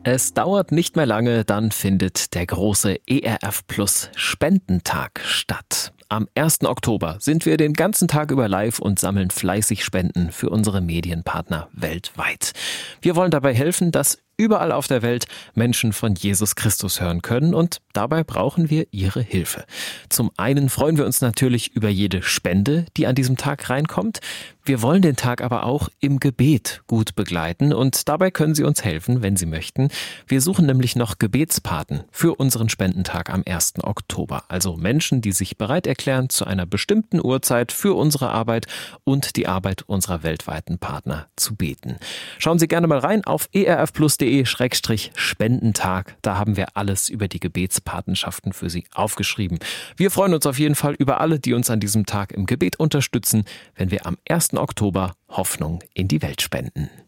Es dauert nicht mehr lange, dann findet der große ERF Plus Spendentag statt. Am 1. Oktober sind wir den ganzen Tag über live und sammeln fleißig Spenden für unsere Medienpartner weltweit. Wir wollen dabei helfen, dass überall auf der Welt Menschen von Jesus Christus hören können und dabei brauchen wir Ihre Hilfe. Zum einen freuen wir uns natürlich über jede Spende, die an diesem Tag reinkommt. Wir wollen den Tag aber auch im Gebet gut begleiten und dabei können Sie uns helfen, wenn Sie möchten. Wir suchen nämlich noch Gebetspaten für unseren Spendentag am 1. Oktober. Also Menschen, die sich bereit erklären, zu einer bestimmten Uhrzeit für unsere Arbeit und die Arbeit unserer weltweiten Partner zu beten. Schauen Sie gerne mal rein auf erfplus.de/Spendentag. Da haben wir alles über die Gebetspatenschaften für Sie aufgeschrieben. Wir freuen uns auf jeden Fall über alle, die uns an diesem Tag im Gebet unterstützen, wenn wir am 1. Oktober Hoffnung in die Welt spenden.